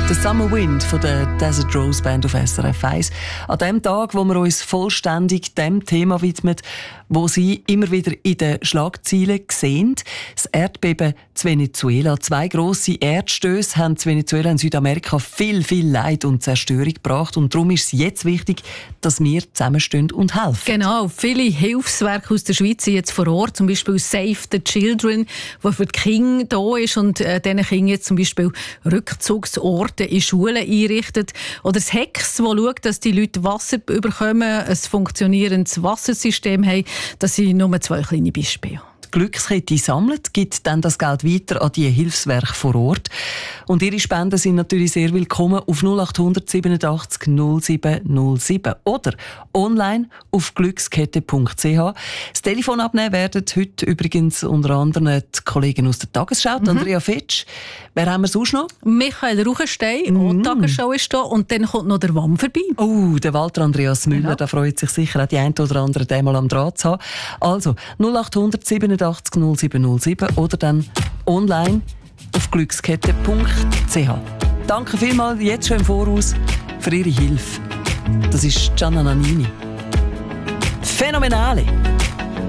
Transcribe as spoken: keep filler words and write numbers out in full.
Der Summer Wind von der Desert Rose Band auf S R F eins. An dem Tag, wo wir uns vollständig dem Thema widmen, wo Sie immer wieder in den Schlagzeilen sehen. Das Erdbeben zu Venezuela. Zwei grosse Erdstöße haben zu Venezuela in Südamerika viel, viel Leid und Zerstörung gebracht. Und darum ist es jetzt wichtig, dass wir zusammenstehen und helfen. Genau. Viele Hilfswerke aus der Schweiz sind jetzt vor Ort. Zum Beispiel Save the Children, wo für die Kinder da ist und äh, diesen Kindern jetzt zum Beispiel Rückzugsorte in Schulen einrichtet. Oder das Hex, das schaut, dass die Leute Wasser bekommen, ein funktionierendes Wassersystem haben. Das sind nur zwei kleine Beispiele. Die Glückskette sammelt, gibt dann das Geld weiter an die Hilfswerke vor Ort. Und Ihre Spenden sind natürlich sehr willkommen auf null acht hundert siebenundachtzig null sieben null sieben oder online auf glückskette punkt c h. Das Telefon abnehmen werden heute übrigens unter anderem die Kollegen aus der Tagesschau, mhm. Andrea Fetsch. Wer haben wir sonst noch? Michael Ruchenstein, mhm. auch die Tagesschau ist da. Und dann kommt noch der W A M vorbei. Oh, der Walter Andreas Müller, genau. Der freut sich sicher auch die ein oder andere den mal am Draht zu haben. Also null acht hundert siebenundachtzig null sieben null sieben oder dann online auf glückskette punkt c h. Danke vielmals jetzt schon im Voraus für Ihre Hilfe. Das ist Gianna Nannini. Phänomenale!